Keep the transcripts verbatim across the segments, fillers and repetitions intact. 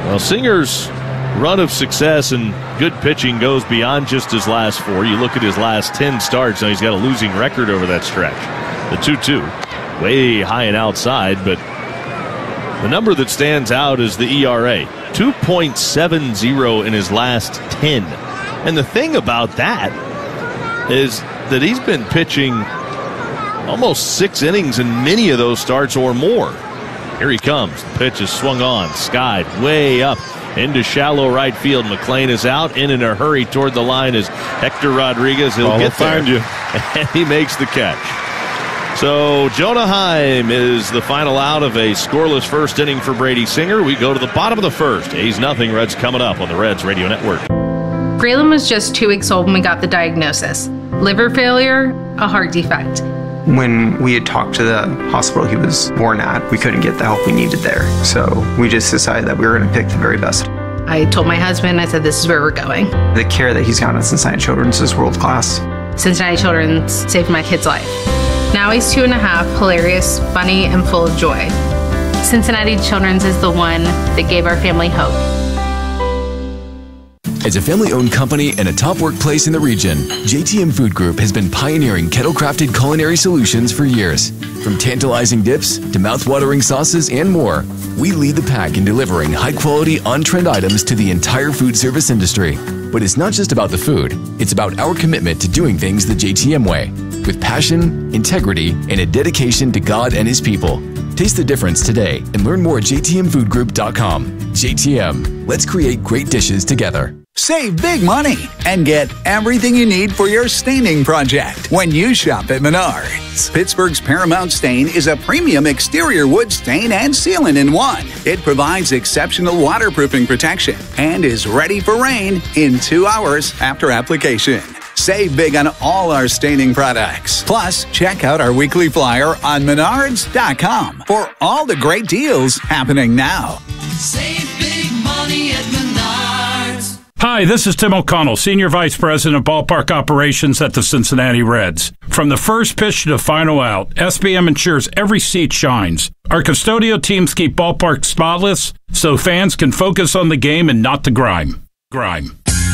Well, Singer's run of success and good pitching goes beyond just his last four. You look at his last ten starts, now he's got a losing record over that stretch. The two two, way high and outside, but the number that stands out is the E R A, two point seven oh in his last ten. And the thing about that is that he's been pitching almost six innings in many of those starts or more. Here he comes. The pitch is swung on, skied way up into shallow right field. McLean is out, in in a hurry toward the line is Hector Rodriguez. He'll oh, get there. Find you. And he makes the catch. So Jonah Heim is the final out of a scoreless first inning for Brady Singer. We go to the bottom of the first. A's nothing, Reds coming up on the Reds Radio Network. Braylon was just two weeks old when we got the diagnosis. Liver failure, a heart defect. When we had talked to the hospital he was born at, we couldn't get the help we needed there. So we just decided that we were going to pick the very best. I told my husband, I said, this is where we're going. The care that he's gotten at Cincinnati Children's is world class. Cincinnati Children's saved my kid's life. Now he's two and a half, hilarious, funny, and full of joy. Cincinnati Children's is the one that gave our family hope. As a family-owned company and a top workplace in the region, J T M Food Group has been pioneering kettle-crafted culinary solutions for years. From tantalizing dips to mouth-watering sauces and more, we lead the pack in delivering high-quality, on-trend items to the entire food service industry. But it's not just about the food. It's about our commitment to doing things the J T M way, with passion, integrity, and a dedication to God and His people. Taste the difference today and learn more at j t m food group dot com. J T M, let's create great dishes together. Save big money and get everything you need for your staining project when you shop at Menards. Pittsburgh's Paramount Stain is a premium exterior wood stain and sealant in one. It provides exceptional waterproofing protection and is ready for rain in two hours after application. Save big on all our staining products. Plus, check out our weekly flyer on menards dot com for all the great deals happening now. Save big money at Menards. Hi, this is Tim O'Connell, Senior Vice President of Ballpark Operations at the Cincinnati Reds. From the first pitch to the final out, S B M ensures every seat shines. Our custodial teams keep ballparks spotless so fans can focus on the game and not the grime. Grime.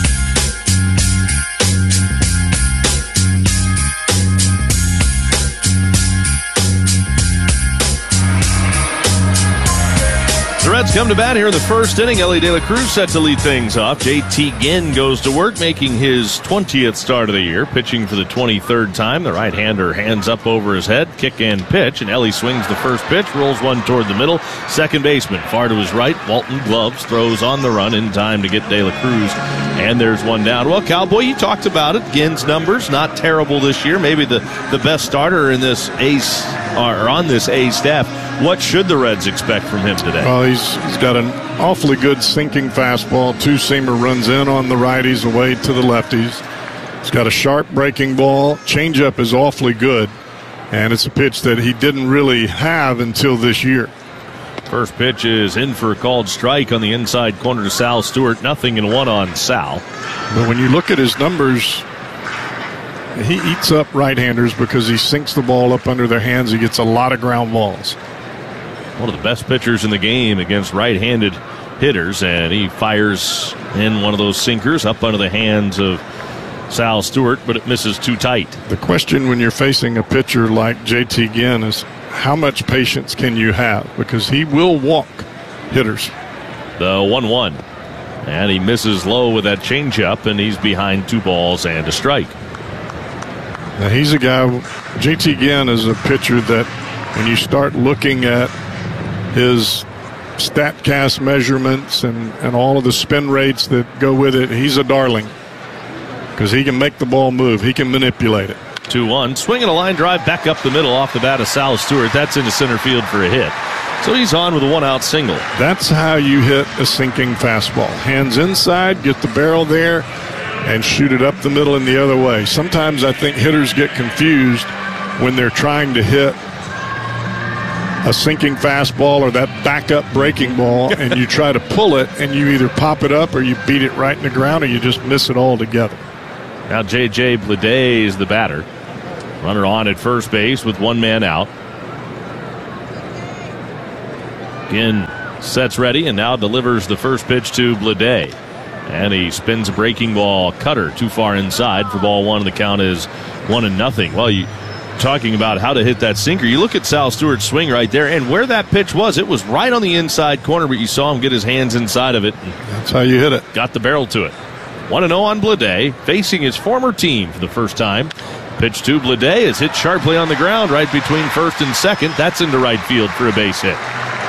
The Reds come to bat here in the first inning. Elly De La Cruz set to lead things off. J T Ginn goes to work, making his twentieth start of the year, pitching for the twenty-third time. The right-hander hands up over his head, kick and pitch, and Elly swings the first pitch, rolls one toward the middle. Second baseman far to his right. Walton Gloves throws on the run in time to get De La Cruz, and there's one down. Well, Cowboy, you talked about it. Ginn's numbers not terrible this year. Maybe the, the best starter in this A's or on this A's staff. What should the Reds expect from him today? Well, he's, he's got an awfully good sinking fastball. Two-seamer runs in on the righties, away to the lefties. He's got a sharp breaking ball. Changeup is awfully good, and it's a pitch that he didn't really have until this year. First pitch is in for a called strike on the inside corner to Sal Stewart. Nothing in one on Sal. But when you look at his numbers, he eats up right-handers because he sinks the ball up under their hands. He gets a lot of ground balls. One of the best pitchers in the game against right-handed hitters, and he fires in one of those sinkers up under the hands of Sal Stewart, but it misses too tight. The question when you're facing a pitcher like J T Ginn is how much patience can you have? Because he will walk hitters. The one one. And he misses low with that changeup, and he's behind two balls and a strike. Now he's a guy, J T Ginn is a pitcher that when you start looking at his StatCast measurements and, and all of the spin rates that go with it, he's a darling because he can make the ball move. He can manipulate it. two one. Swinging a line drive back up the middle off the bat of Sal Stewart. That's into center field for a hit. So he's on with a one-out single. That's how you hit a sinking fastball. Hands inside, get the barrel there, and shoot it up the middle and the other way. Sometimes I think hitters get confused when they're trying to hit a sinking fastball or that backup breaking ball, and you try to pull it, and you either pop it up or you beat it right in the ground, or you just miss it altogether. Now J J Bleday is the batter. Runner on at first base with one man out. Again, Sets ready and now delivers the first pitch to Bleday. And he spins a breaking ball cutter too far inside for ball one. The count is one and nothing. Well, you talking about how to hit that sinker. You look at Sal Stewart's swing right there, and where that pitch was, it was right on the inside corner, but you saw him get his hands inside of it. That's how you hit it. Got the barrel to it. one and oh on Bleday, facing his former team for the first time. Pitch to Bleday is hit sharply on the ground right between first and second. That's into right field for a base hit.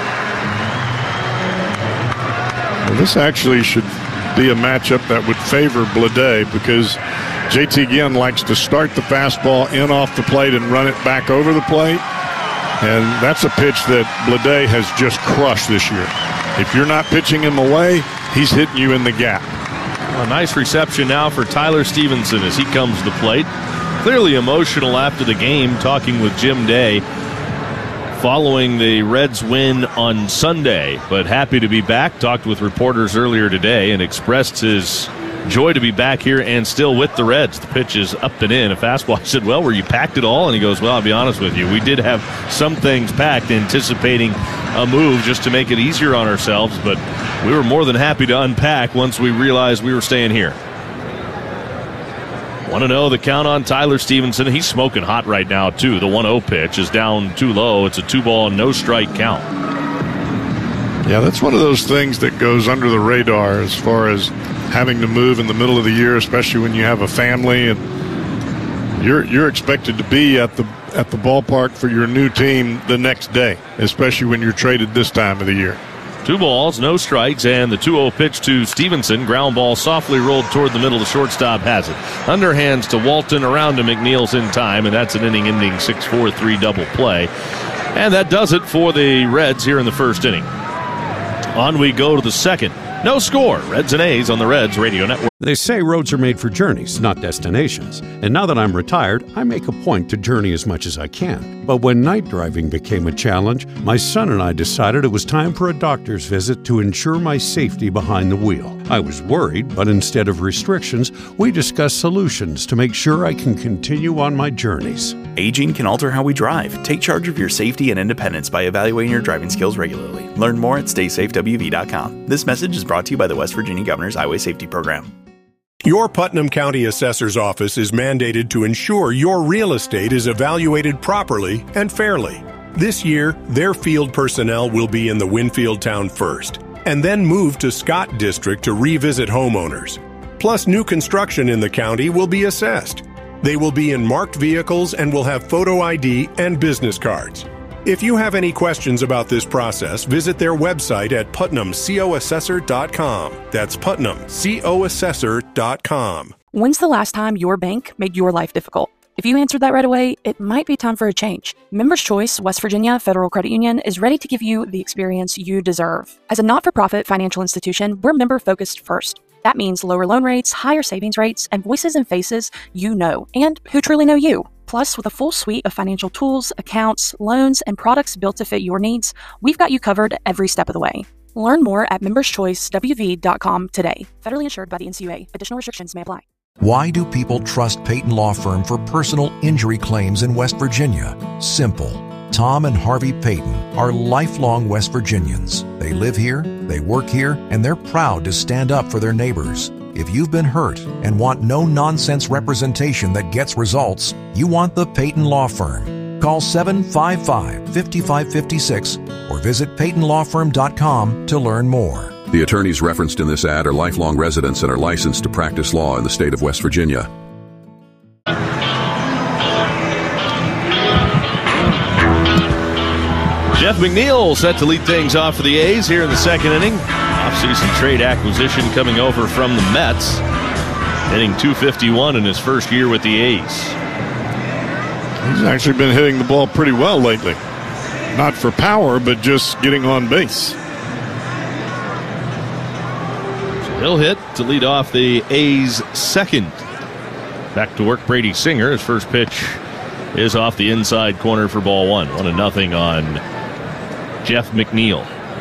Well, this actually should be a matchup that would favor Bleday because J T Ginn likes to start the fastball in off the plate and run it back over the plate. And that's a pitch that Bleday has just crushed this year. If you're not pitching him away, he's hitting you in the gap. A nice reception now for Tyler Stevenson as he comes to the plate. Clearly emotional after the game, talking with Jim Day following the Reds win on Sunday, but happy to be back. Talked with reporters earlier today and expressed his joy to be back here and still with the Reds. The pitch is up and in. A fastball. I said, well, were you packed at all? And he goes, well, I'll be honest with you. We did have some things packed, anticipating a move just to make it easier on ourselves, but we were more than happy to unpack once we realized we were staying here. one and oh the count on Tyler Stevenson. He's smoking hot right now, too. The one oh pitch is down too low. It's a two-ball, no-strike count. Yeah, that's one of those things that goes under the radar as far as having to move in the middle of the year, especially when you have a family and you're you're expected to be at the at the ballpark for your new team the next day, especially when you're traded this time of the year. Two balls, no strikes, and the two oh pitch to Stevenson. Ground ball softly rolled toward the middle. The shortstop has it. Underhands to Walton. Around to McNeil's in time, and that's an inning-ending six four three double play. And that does it for the Reds here in the first inning. On we go to the second. No score. Reds and A's on the Reds Radio Network. They say roads are made for journeys, not destinations. And now that I'm retired, I make a point to journey as much as I can. But when night driving became a challenge, my son and I decided it was time for a doctor's visit to ensure my safety behind the wheel. I was worried, but instead of restrictions, we discussed solutions to make sure I can continue on my journeys. Aging can alter how we drive. Take charge of your safety and independence by evaluating your driving skills regularly. Learn more at stay safe W V dot com. This message is brought to you by the West Virginia Governor's Highway Safety Program. Your Putnam County Assessor's Office is mandated to ensure your real estate is evaluated properly and fairly. This year, their field personnel will be in the Winfield town first, and then move to Scott District to revisit homeowners. Plus, new construction in the county will be assessed. They will be in marked vehicles and will have photo I D and business cards. If you have any questions about this process, visit their website at putnam co assessor dot com. That's putnam co assessor dot com. When's the last time your bank made your life difficult? If you answered that right away, it might be time for a change. Members Choice West Virginia Federal Credit Union is ready to give you the experience you deserve. As a not-for-profit financial institution, we're member-focused first. That means lower loan rates, higher savings rates, and voices and faces you know and who truly know you. Plus, with a full suite of financial tools, accounts, loans, and products built to fit your needs, we've got you covered every step of the way. Learn more at members choice w v dot com today. Federally insured by the N C U A. Additional restrictions may apply. Why do people trust Peyton Law Firm for personal injury claims in West Virginia? Simple. Tom and Harvey Peyton are lifelong West Virginians. They live here, they work here, and they're proud to stand up for their neighbors. If you've been hurt and want no-nonsense representation that gets results, you want the Peyton Law Firm. Call seven five five, five five five six or visit peyton law firm dot com to learn more. The attorneys referenced in this ad are lifelong residents and are licensed to practice law in the state of West Virginia. Jeff McNeil set to lead things off for the A's here in the second inning. Off-season trade acquisition coming over from the Mets. Hitting two fifty-one in his first year with the A's. He's actually been hitting the ball pretty well lately. Not for power, but just getting on base. So he'll hit to lead off the A's second. Back to work, Brady Singer. His first pitch is off the inside corner for ball one. One and nothing on Jeff McNeil.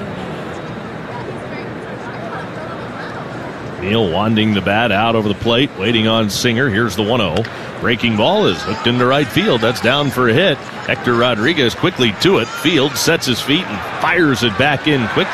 Neal wanding the bat out over the plate, waiting on Singer. Here's the one oh. Breaking ball is hooked into right field. That's down for a hit. Hector Rodriguez quickly to it. Field sets his feet and fires it back in quickly.